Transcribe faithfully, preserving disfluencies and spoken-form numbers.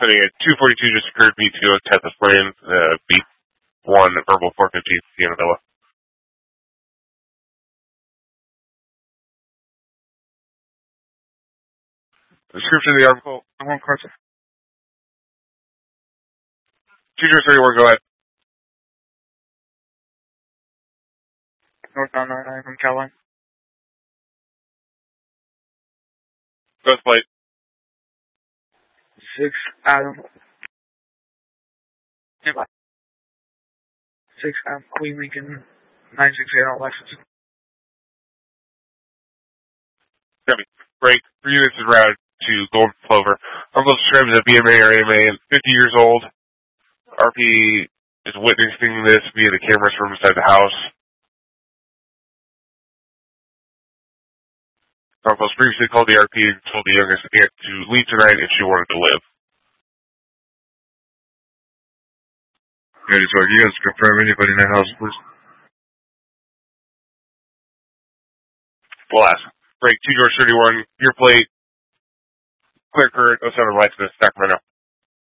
Sending a two forty-two just occurred B two on Texas Lane, uh, B one verbal four fifty, Sienna Villa. Description of the article, I'm on Carson. two zero three one, go ahead. Northbound nine nine from Caroline. Ghost plate. Six Adam. Nearby. Six Adam Queen Lincoln nine six eight on license. Copy. Break. Three units is routed to Golden Clover. Uncle describes a B M A or A M A and fifty years old. R P is witnessing this via the cameras from inside the house. Uncle's previously called the R P and told the youngest aunt to leave tonight if she wanted to live. Okay, so you guys confirm anybody in that house, please? Blast. Break. two George thirty-one. Your plate. Clear current. oh seven lights to Sacramento.